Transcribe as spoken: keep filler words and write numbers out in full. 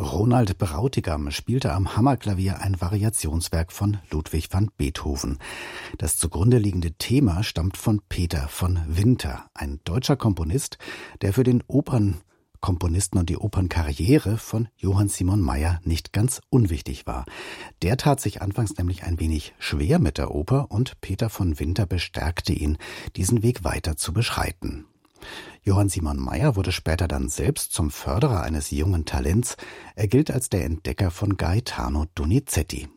Ronald Brautigam spielte am Hammerklavier ein Variationswerk von Ludwig van Beethoven. Das zugrunde liegende Thema stammt von Peter von Winter, ein deutscher Komponist, der für den Opernkomponisten und die Opernkarriere von Johann Simon Mayr nicht ganz unwichtig war. Der tat sich anfangs nämlich ein wenig schwer mit der Oper und Peter von Winter bestärkte ihn, diesen Weg weiter zu beschreiten. Johann Simon Mayr wurde später dann selbst zum Förderer eines jungen Talents. Er gilt als der Entdecker von Gaetano Donizetti.